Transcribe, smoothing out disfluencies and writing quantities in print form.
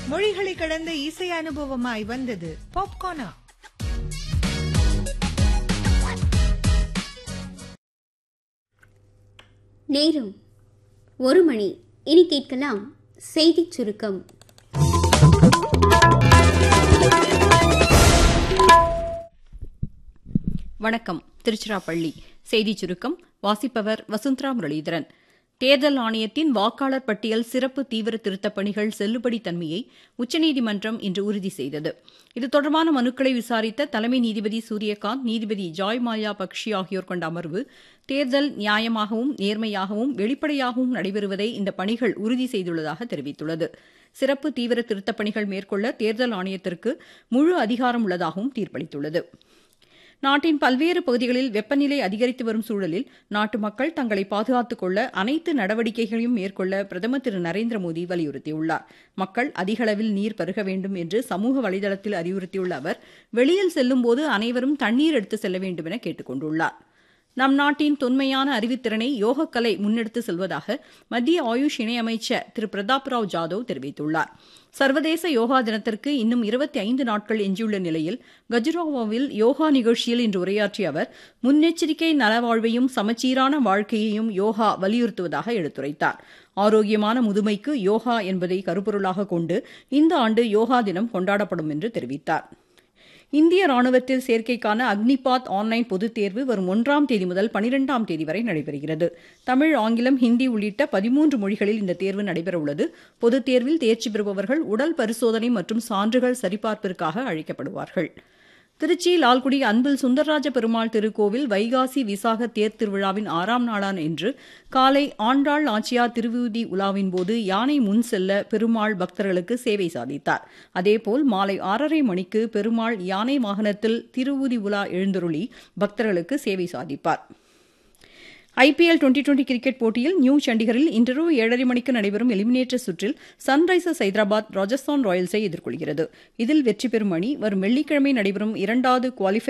மொழிகளை கடந்த இசை அனுபவமாய் வந்தது பாப்கார்னா. நேரம் 1 மணி. இனி கேட்கலாம் செய்திச் சுருக்கம். வணக்கம். திருச்சிராப்பள்ளி செய்திச் சுருக்கம் வாசிப்பவர் வசுந்தரா முரளிதரன். தேர்தல் ஆணையத்தின் வாக்காளர் பட்டியல் சிறப்பு தீவிர திருத்தப் பணிகள் செல்லுபடி தன்மையை உச்சநீதிமன்றம் இன்று உறுதி செய்தது. இது தொடர்பான மனுக்களை விசாரித்த தலைமை நீதிபதி சூரியகாந்த், நீதிபதி ஜாய் மால்யா பக்ஷி ஆகியோர் கொண்ட அமர்வு, தேர்தல் நியாயமாகவும் நேர்மையாகவும் வெளிப்படையாகவும் நடைபெறுவதை இந்த பணிகள் உறுதி செய்துள்ளதாக தெரிவித்துள்ளது. சிறப்பு தீவிர திருத்தப் பணிகள் மேற்கொள்ள தேர்தல் ஆணையத்திற்கு முழு அதிகாரம் உள்ளதாகவும் தீர்ப்பளித்துள்ளது. நாட்டின் பல்வேறு பகுதிகளில் வெப்பநிலை அதிகரித்து வரும் சூழலில் நாட்டு மக்கள் தங்களை பாதுகாத்துக் கொள்ள அனைத்து நடவடிக்கைகளையும் மேற்கொள்ள பிரதமர் திரு நரேந்திர மோடி வலியுறுத்தியுள்ளார். மக்கள் அதிக அளவில் நீர் பருக வேண்டும் என்று சமூக வலைதளத்தில் அறிவுறுத்தியுள்ள அவர், வெளியில் செல்லும்போது அனைவரும் தண்ணீர் எடுத்து செல்ல வேண்டும் என கேட்டுக் கொண்டுள்ளார். நம் நாட்டின் தொன்மையான அறிவுத்திறனை யோகக்கலை முன்னெடுத்து செல்வதாக மத்திய ஆயுஷ் இணையமைச்சர் திரு பிரதாப் ராவ் ஜாதவ் தெரிவித்துள்ளார். சர்வதேச யோகா தினத்திற்கு இன்னும் 25 நாட்கள் எஞ்சியுள்ள நிலையில் கஜுராவோவில் யோகா நிகழ்ச்சியில் இன்று உரையாற்றிய அவர், முன்னெச்சரிக்கை நலவாழ்வையும் சமச்சீரான வாழ்க்கையையும் யோகா வலியுறுத்துவதாக எடுத்துரைத்தார். ஆரோக்கியமான முதுமைக்கு யோகா என்பதை கருப்பொருளாக கொண்டு இந்த ஆண்டு யோகா தினம் கொண்டாடப்படும் என்று தெரிவித்தார். இந்திய ராணுவத்தில் சேர்க்கைக்கான அக்னிபாத் ஆன்லைன் பொதுத் தேர்வு வரும் 1ஆம் தேதி முதல் 12ஆம் தேதி வரை நடைபெறுகிறது. தமிழ், ஆங்கிலம், ஹிந்தி உள்ளிட்ட 13 மொழிகளில் இந்த தேர்வு நடைபெறவுள்ளது. பொதுத் தேர்வில் தேர்ச்சி பெறுபவர்கள் உடல் பரிசோதனை மற்றும் சான்றுகள் சரிபார்ப்பிற்காக அழைக்கப்படுவார்கள். திருச்சி லால்குடி அன்பில் சுந்தரராஜ பெருமாள் திருக்கோவில் வைகாசி விசாக தேர் திருவிழாவின் 6ஆம் நாளான இன்று காலை ஆண்டாள் நாச்சியார் திருவீதி உலாவின் போது யானை முன் செல்ல பெருமாள் பக்தர்களுக்கு சேவை சாதித்தார். அதேபோல் மாலை 6:30 மணிக்கு பெருமாள் யானை வாகனத்தில் திருவூதி உலா எழுந்தருளி பக்தர்களுக்கு சேவை சாதிப்பார். IPL 2020 கிரிக்கெட் போட்டியில் நியூ சண்டிகரில் இன்றிரவு 7:30 மணிக்கு நடைபெறும் எலிமினேட்டர் சுற்றில் சன்ரைசர்ஸ் ஹைதராபாத் ராஜஸ்தான் ராயல்ஸை எதிர்கொள்கிறது. இதில் வெற்றி பெறும் அணி வரும் வெள்ளிக்கிழமை நடைபெறும் 2வது குவாலிஃபை